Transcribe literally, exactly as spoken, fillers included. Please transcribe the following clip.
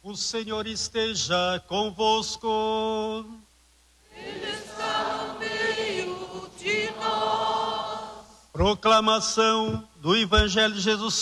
O Senhor esteja convosco. Ele está no meio de nós. Proclamação do Evangelho de Jesus